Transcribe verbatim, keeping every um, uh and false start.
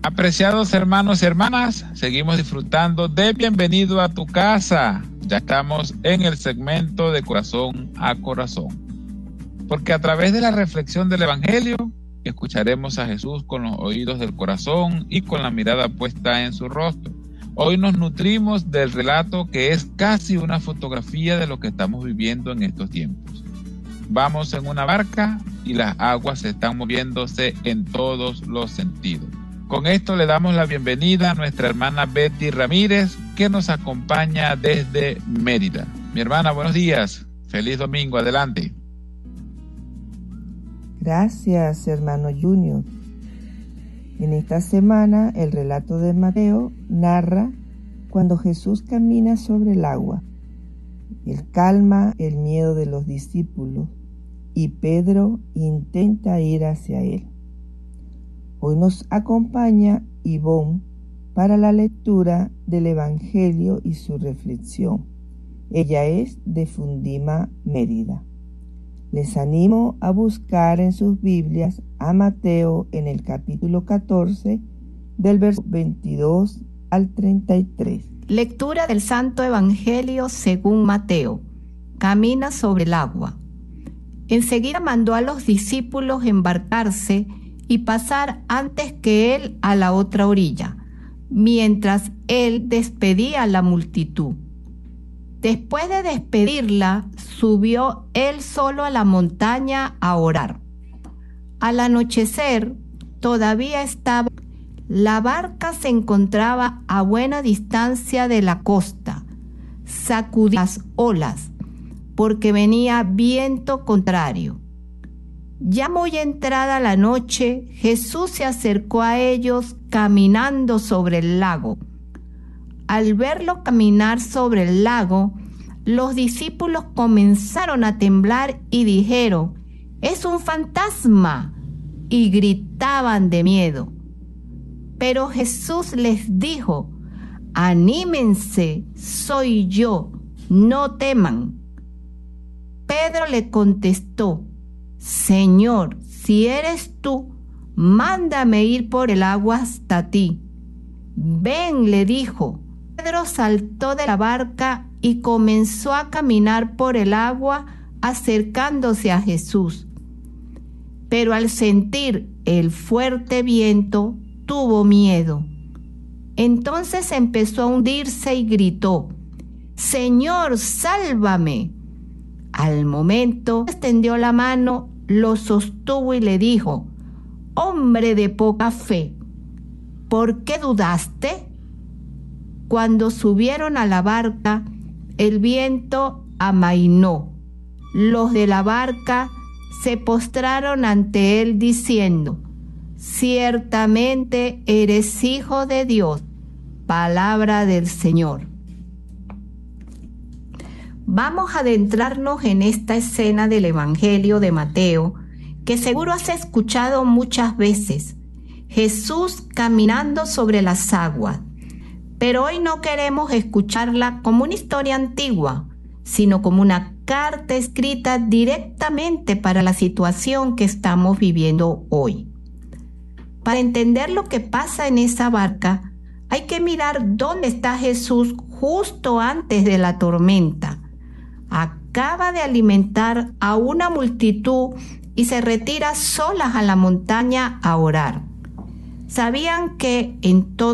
Apreciados hermanos y hermanas, seguimos disfrutando de Bienvenido a tu casa. Ya estamos en el segmento de corazón a corazón. Porque a través de la reflexión del Evangelio, escucharemos a Jesús con los oídos del corazón y con la mirada puesta en su rostro. Hoy nos nutrimos del relato que es casi una fotografía de lo que estamos viviendo en estos tiempos. Vamos en una barca y las aguas están moviéndose en todos los sentidos. Con esto le damos la bienvenida a nuestra hermana Betty Ramírez, que nos acompaña desde Mérida. Mi hermana, buenos días. Feliz domingo. Adelante. Gracias, hermano Junior. En esta semana, el relato de Mateo narra cuando Jesús camina sobre el agua. Él calma el miedo de los discípulos y Pedro intenta ir hacia él. Hoy nos acompaña Ivonne para la lectura del Evangelio y su reflexión. Ella es de Fundima, Mérida. Les animo a buscar en sus Biblias a Mateo en el capítulo catorce, del verso veintidós al treinta y tres. Lectura del Santo Evangelio según Mateo. Camina sobre el agua. Enseguida mandó a los discípulos embarcarse y pasar antes que él a la otra orilla, mientras él despedía a la multitud. Después de despedirla, subió él solo a la montaña a orar. Al anochecer, todavía estaba. La barca se encontraba a buena distancia de la costa, sacudía las olas, porque venía viento contrario. Ya muy entrada la noche, Jesús se acercó a ellos caminando sobre el lago. Al verlo caminar sobre el lago, los discípulos comenzaron a temblar y dijeron: «¡Es un fantasma!», y gritaban de miedo. Pero Jesús les dijo: «Anímense, soy yo, no teman». Pedro le contestó: «Señor, si eres tú, mándame ir por el agua hasta ti». «Ven», le dijo. Pedro saltó de la barca y comenzó a caminar por el agua acercándose a Jesús. Pero al sentir el fuerte viento, tuvo miedo. Entonces empezó a hundirse y gritó: «Señor, sálvame». Al momento extendió la mano, lo sostuvo y le dijo: «Hombre de poca fe, ¿por qué dudaste?». Cuando subieron a la barca, el viento amainó. Los de la barca se postraron ante él diciendo: «Ciertamente eres Hijo de Dios». Palabra del Señor. Vamos a adentrarnos en esta escena del Evangelio de Mateo, que seguro has escuchado muchas veces. Jesús caminando sobre las aguas. Pero hoy no queremos escucharla como una historia antigua, sino como una carta escrita directamente para la situación que estamos viviendo hoy. Para entender lo que pasa en esa barca, hay que mirar dónde está Jesús justo antes de la tormenta. Acaba de alimentar a una multitud y se retira solas a la montaña a orar. Sabían que en todo